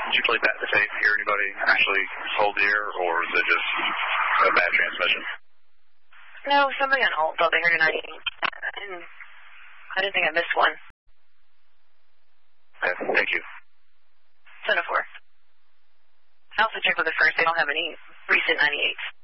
Did you play back the tape, hear anybody actually hold the air, or is it just a bad transmission? No, somebody on hold thought they heard a 98. I didn't think I missed one. Okay, thank you. 10-4. I also checked with the first. They don't have any recent 98s.